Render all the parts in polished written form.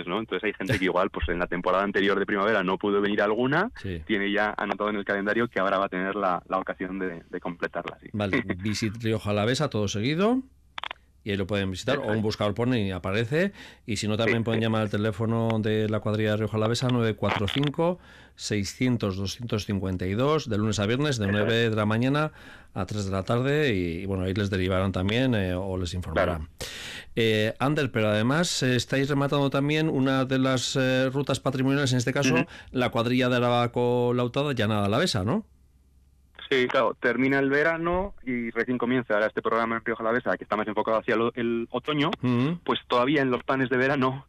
¿no? Entonces hay gente que igual, pues en la temporada anterior de primavera no pudo venir a alguna, tiene ya anotado en el calendario que ahora va a tener la ocasión de completarla. Sí. Vale, Visit Rioja Alavesa, todo seguido. Y ahí lo pueden visitar, o un buscador pone y aparece, y si no también pueden llamar al teléfono de la cuadrilla de Rioja Alavesa 945-600-252, de lunes a viernes, de 9 de la mañana a 3 de la tarde, y bueno, ahí les derivarán también o les informarán. Claro. Ander, pero además estáis rematando también una de las rutas patrimoniales, en este caso, la cuadrilla de Araba Lautada, Llanada Alavesa, ¿no? Sí, claro, termina el verano y recién comienza ahora este programa en Rioja Alavesa, que está más enfocado hacia el otoño, pues todavía en los planes de verano,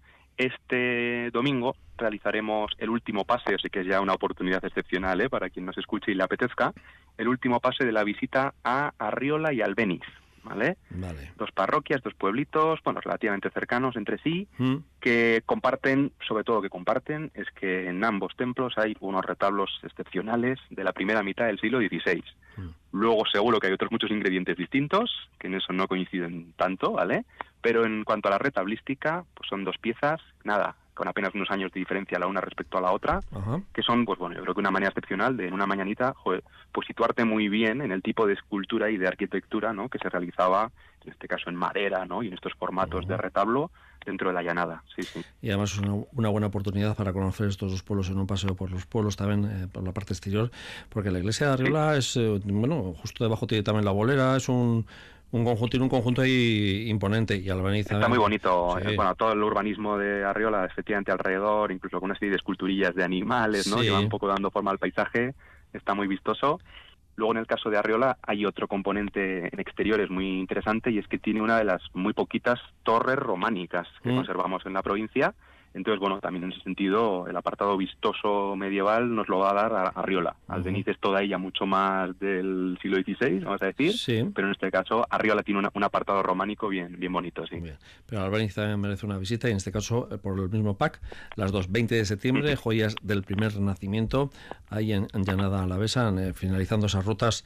este domingo realizaremos el último pase, así que es ya una oportunidad excepcional para quien nos escuche y le apetezca, el último pase de la visita a Arriola y Albéniz. ¿Vale? Dos parroquias, dos pueblitos, bueno, relativamente cercanos entre sí, que comparten, sobre todo que comparten, es que en ambos templos hay unos retablos excepcionales de la primera mitad del siglo XVI. Luego seguro que hay otros muchos ingredientes distintos, que en eso no coinciden tanto, ¿vale? Pero en cuanto a la retablística, pues son dos piezas, nada, con apenas unos años de diferencia la una respecto a la otra, que son, pues bueno, yo creo que una manera excepcional de en una mañanita, pues situarte muy bien en el tipo de escultura y de arquitectura, ¿no?, que se realizaba, en este caso en madera, ¿no?, y en estos formatos de retablo dentro de la llanada. Sí, sí. Y además es una buena oportunidad para conocer estos dos pueblos en un paseo por los pueblos, también por la parte exterior, porque la iglesia de Arriola es, bueno, justo debajo tiene también la bolera, es un conjunto ahí imponente, y Albéniz está muy bonito, bueno, todo el urbanismo de Arriola, efectivamente alrededor, incluso con una serie de esculturillas de animales, ¿no?, que van un poco dando forma al paisaje, está muy vistoso. Luego en el caso de Arriola hay otro componente en exteriores muy interesante, y es que tiene una de las muy poquitas torres románicas que conservamos en la provincia. Entonces, bueno, también en ese sentido el apartado vistoso medieval nos lo va a dar Arriola. Albéniz es toda ella mucho más del siglo XVI, vamos a decir, pero en este caso Arriola tiene un apartado románico bien bonito, sí. Bien. Pero Albéniz también merece una visita, y en este caso por el mismo pack, las dos, 20 de septiembre, joyas del primer renacimiento, ahí en Llanada Alavesa, finalizando esas rutas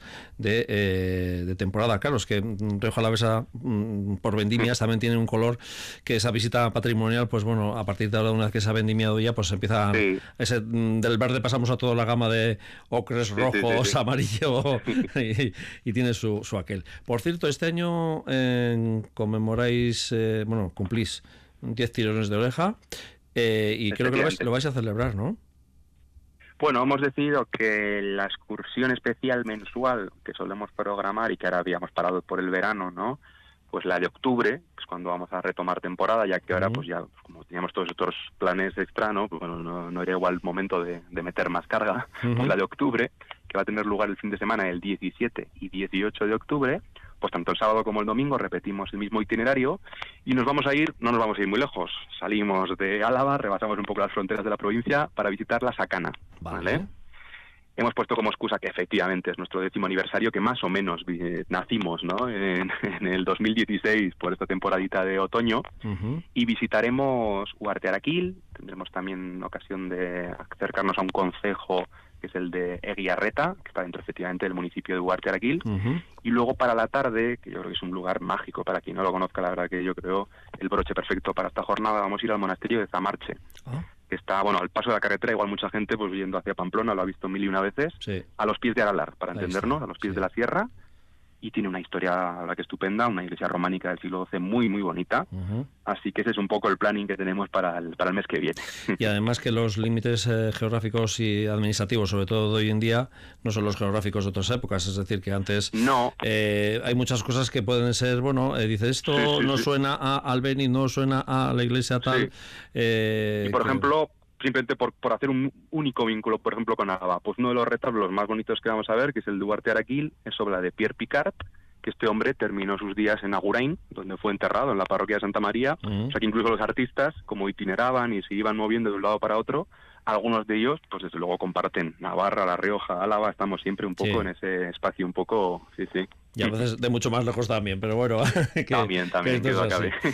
de temporada. Claro, es que Rioja Alavesa por vendimias también tiene un color que esa visita patrimonial, pues bueno, a partir de ahora, una vez que se ha vendimiado ya, pues empieza del verde pasamos a toda la gama de ocres, rojos, amarillo, y tiene su aquel. Por cierto, este año conmemoráis, bueno, cumplís 10 tirones de oreja, y creo que lo vais a celebrar, ¿no? Bueno, hemos decidido que la excursión especial mensual que solemos programar y que ahora habíamos parado por el verano, ¿no?, pues la de octubre, pues cuando vamos a retomar temporada, ya que ahora pues ya, pues como teníamos todos estos planes extra, ¿no?, pues bueno, no era igual el momento de meter más carga, pues la de octubre, que va a tener lugar el fin de semana el 17 y 18 de octubre, pues tanto el sábado como el domingo repetimos el mismo itinerario y no nos vamos a ir muy lejos. Salimos de Álava, rebasamos un poco las fronteras de la provincia para visitar la Sacana, ¿vale? Hemos puesto como excusa que efectivamente es nuestro 10º aniversario, que más o menos nacimos, ¿no?, en el 2016 por esta temporadita de otoño, y visitaremos Uhartearaquil. Tendremos también ocasión de acercarnos a un concejo que es el de Eguiarreta, que está dentro efectivamente del municipio de Uhartearaquil, y luego para la tarde, que yo creo que es un lugar mágico para quien no lo conozca, la verdad que yo creo el broche perfecto para esta jornada, vamos a ir al monasterio de Zamarche. Que está, bueno, al paso de la carretera, igual mucha gente pues yendo hacia Pamplona lo ha visto 1000 y una veces, a los pies de Aralar, para entendernos, a los pies de la sierra, y tiene una historia, la verdad que estupenda, una iglesia románica del siglo XII muy bonita, así que ese es un poco el planning que tenemos para el mes que viene. Y además que los límites geográficos y administrativos, sobre todo de hoy en día, no son los geográficos de otras épocas, es decir, que antes hay muchas cosas que pueden ser, bueno, dice esto no suena a Albéniz, no suena a la iglesia tal. Y por ejemplo, simplemente por hacer un único vínculo, por ejemplo, con Álava, pues uno de los retablos más bonitos que vamos a ver, que es el de Uhartearaquil, es obra de Pierre Picard, que este hombre terminó sus días en Agurain, donde fue enterrado, en la parroquia de Santa María. O sea que incluso los artistas, como itineraban y se iban moviendo de un lado para otro, algunos de ellos, pues desde luego comparten Navarra, La Rioja, Álava, estamos siempre un poco en ese espacio un poco, Y a veces de mucho más lejos también, pero bueno. También, que duda cabe.